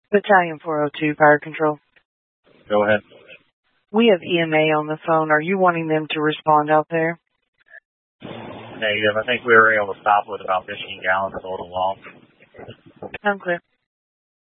Battalion 402, Fire Control. Go ahead. We have EMA on the phone. Are you wanting them to respond out there? Negative. I think we were able to stop with about 15 gallons total loss. I'm clear.